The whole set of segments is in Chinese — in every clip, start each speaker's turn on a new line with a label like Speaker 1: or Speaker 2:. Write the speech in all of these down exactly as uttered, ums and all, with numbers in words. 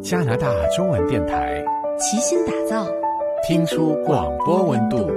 Speaker 1: 加拿大中文电台，
Speaker 2: 齐心打造，
Speaker 1: 听出广播温度。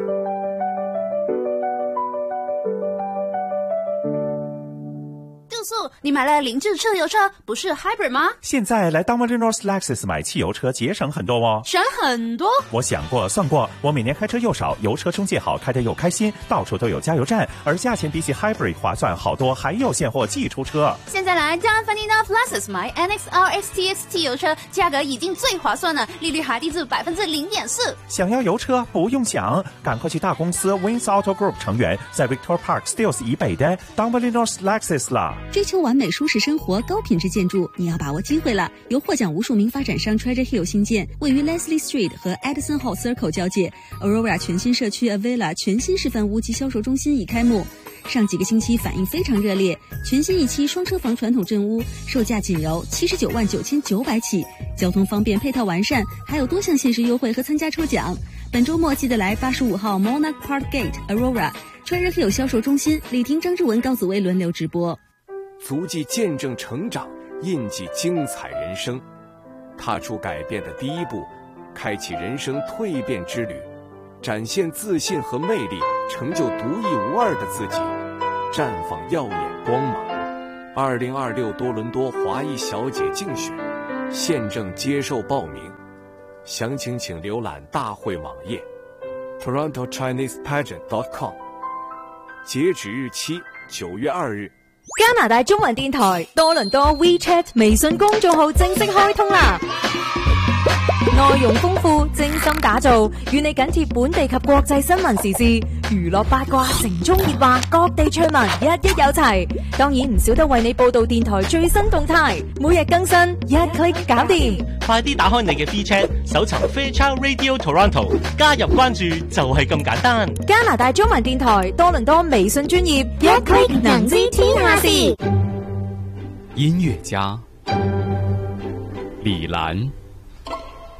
Speaker 2: 你买了凌志汽油车，不是 Hybrid 吗？
Speaker 3: 现在来 Dominion Lexus 买汽油车节省很多哦。
Speaker 2: 省很多？
Speaker 3: 我想过算过，我每年开车又少，油车中介好，开得又开心，到处都有加油站，而价钱比起 Hybrid 划算好多，还有现货寄出车。
Speaker 2: 现在来 Dominion Lexus 买 N X R X T X 汽油车，价格已经最划算了，利率还低至百分之零点四。
Speaker 3: 想要油车不用想，赶快去大公司 Wins Auto Group 成员，在 Victoria Park Steeles 以北的 Dominion Lexus 啦。
Speaker 4: 追求完美舒适生活，高品质建筑，你要把握机会了！由获奖无数名发展商 Treasure Hill 新建，位于 Leslie Street 和 Edison Hall Circle 交界 ，Aurora 全新社区 Avila 全新示范屋及销售中心已开幕。上几个星期反应非常热烈，全新一期双车房传统镇屋，售价仅由七十九万九千九百起，交通方便，配套完善，还有多项限时优惠和参加抽奖。本周末记得来八十五号 Monarch Park Gate Aurora Treasure Hill 销售中心，李婷、张志文、高子薇轮流直播。
Speaker 5: 足迹见证成长，印记精彩人生，踏出改变的第一步，开启人生蜕变之旅，展现自信和魅力，成就独一无二的自己，绽放耀眼光芒。二零二六多伦多华裔小姐竞选现正接受报名，详情请浏览大会网页 toronto chinese pageant dot com， 截止日期九月二日。
Speaker 6: 加拿大中文電台多倫多 WeChat 微信公眾號正式開通啦！內容豐富，精心打造，與你緊貼本地及國際新聞時事、娛樂八卦、城中熱話、各地趣聞，一一有齊。當然唔少得為你報道電台最新動態，每日更新，一 click 搞掂。
Speaker 7: 快啲打開你嘅 WeChat，搜尋 Fairchild Radio Toronto， 加入關注就係咁簡單。
Speaker 6: 加拿大中文電台多倫多微信專頁，一 click 能知天下事。
Speaker 1: 音樂家李蘭。